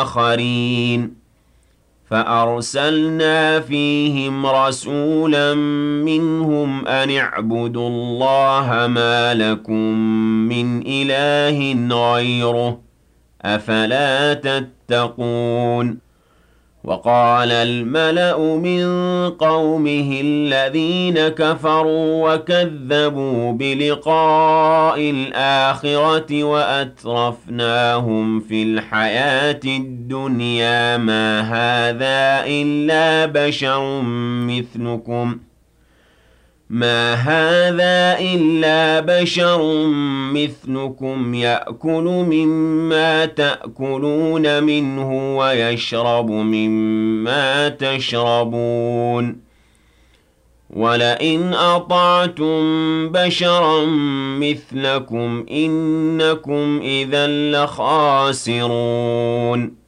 آخرين فأرسلنا فيهم رسولا منهم أن اعبدوا الله ما لكم من إله غيره أفلا تتقون وقال الملأ من قومه الذين كفروا وكذبوا بلقاء الآخرة وأترفناهم في الحياة الدنيا ما هذا إلا بشر مثلكم يأكل مما تأكلون منه ويشرب مما تشربون ولئن أطعتم بشرا مثلكم إنكم إذا لخاسرون